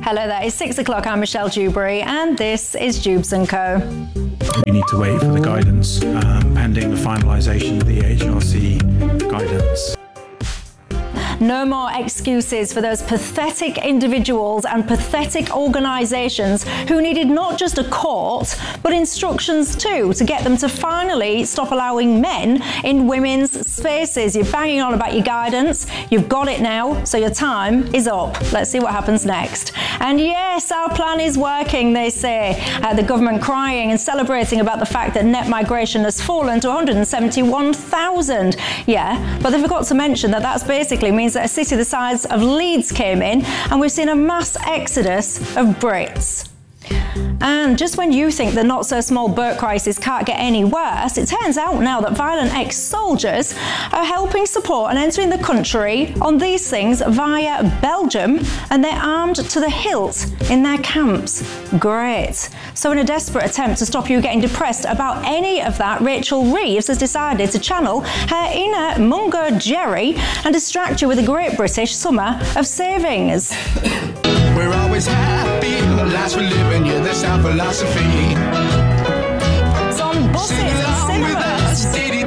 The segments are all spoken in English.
Hello there, it's 6 o'clock. I'm Michelle Dewberry, and this is Jubes & Co. We need to wait for the guidance pending the finalisation of the HRC guidance. No more excuses for those pathetic individuals and pathetic organisations who needed not just a court, but instructions too, to get them to finally stop allowing men in women's spaces. You're banging on about your guidance. You've got it now, so your time is up. Let's see what happens next. And yes, our plan is working, they say. The government crying and celebrating about the fact that net migration has fallen to 171,000. Yeah, but they forgot to mention that that's basically means that a city the size of Leeds came in, and we've seen a mass exodus of Brits. And just when you think the not-so-small boat crisis can't get any worse, it turns out now that violent ex-soldiers are helping support and entering the country on these things via Belgium, and they're armed to the hilt in their camps. Great. So in a desperate attempt to stop you getting depressed about any of that, Rachel Reeves has decided to channel her inner Mungo Jerry and distract you with a great British summer of savings. We're always happy, the lives we're living, yeah, that's our philosophy. It's on buses and cinemas.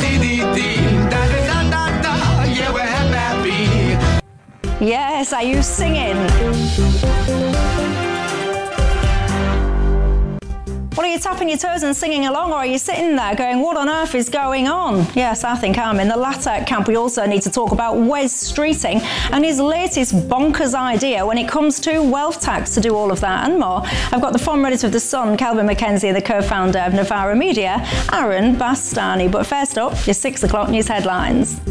Yeah, we're happy. Yes, are you singing? Well, are you tapping your toes and singing along, or are you sitting there going, what on earth is going on? Yes, I think I'm in the latter camp. We also need to talk about Wes Streeting and his latest bonkers idea when it comes to wealth tax to do all of that and more. I've got the former editor of The Sun, Kelvin McKenzie, and the co-founder of Novara Media, Aaron Bastani. But first up, your 6 o'clock news headlines.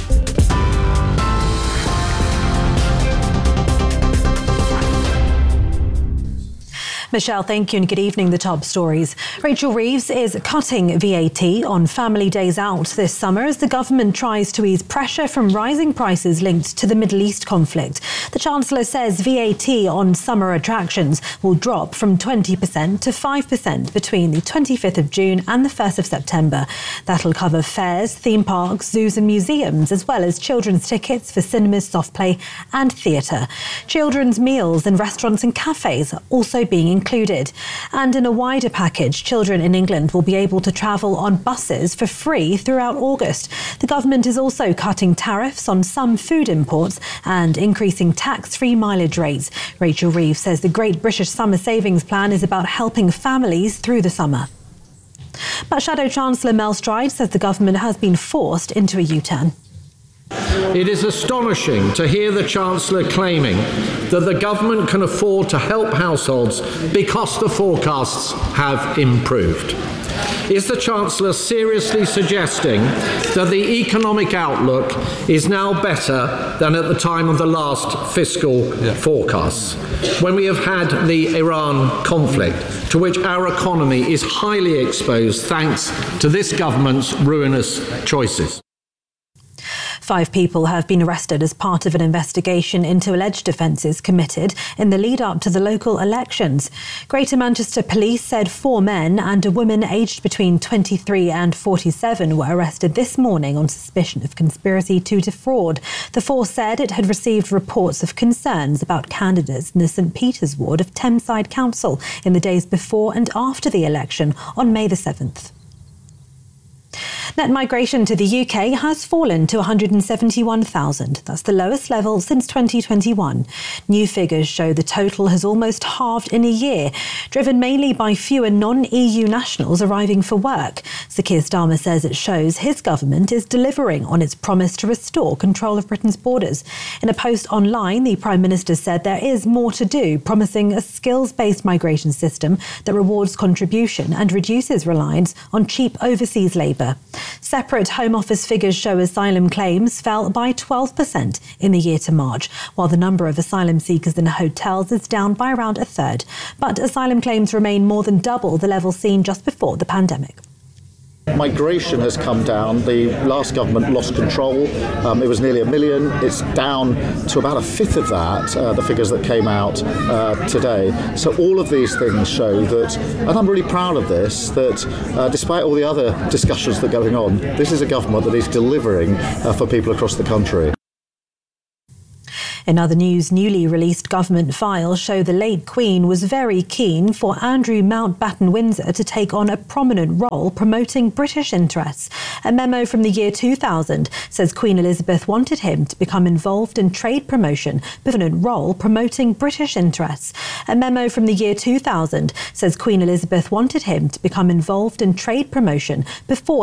Michelle, thank you and good evening. The top stories. Rachel Reeves is cutting VAT on family days out this summer as the government tries to ease pressure from rising prices linked to the Middle East conflict. The Chancellor says VAT on summer attractions will drop from 20% to 5% between the 25th of June and the 1st of September. That'll cover fairs, theme parks, zoos and museums, as well as children's tickets for cinemas, soft play and theatre. Children's meals in restaurants and cafes are also being included. And in a wider package, children in England will be able to travel on buses for free throughout August. The government is also cutting tariffs on some food imports and increasing tax-free mileage rates. Rachel Reeves says the Great British Summer Savings Plan is about helping families through the summer. But Shadow Chancellor Mel Stride says the government has been forced into a U-turn. It is astonishing to hear the Chancellor claiming that the government can afford to help households because the forecasts have improved. Is the Chancellor seriously suggesting that the economic outlook is now better than at the time of the last fiscal forecasts, when we have had the Iran conflict, to which our economy is highly exposed thanks to this government's ruinous choices? 5 people have been arrested as part of an investigation into alleged offences committed in the lead-up to the local elections. Greater Manchester Police said 4 men and a woman aged between 23 and 47 were arrested this morning on suspicion of conspiracy to defraud. The force said it had received reports of concerns about candidates in the St Peter's ward of Thameside Council in the days before and after the election on May the 7th. Net migration to the UK has fallen to 171,000. That's the lowest level since 2021. New figures show the total has almost halved in a year, driven mainly by fewer non-EU nationals arriving for work. Sir Keir Starmer says it shows his government is delivering on its promise to restore control of Britain's borders. In a post online, the Prime Minister said there is more to do, promising a skills-based migration system that rewards contribution and reduces reliance on cheap overseas labour. Separate Home Office figures show asylum claims fell by 12% in the year to March, while the number of asylum seekers in hotels is down by around a third. But asylum claims remain more than double the level seen just before the pandemic. Migration has come down. The last government lost control. It was nearly 1 million. It's down to about a fifth of that, the figures that came out today. So all of these things show that, and I'm really proud of this, that despite all the other discussions that are going on, this is a government that is delivering for people across the country. In other news, newly released government files show the late Queen was very keen for Andrew Mountbatten-Windsor to take on a prominent role promoting British interests. A memo from the year 2000 says Queen Elizabeth wanted him to become involved in trade promotion, prominent role promoting British interests. A memo from the year 2000 says Queen Elizabeth wanted him to become involved in trade promotion before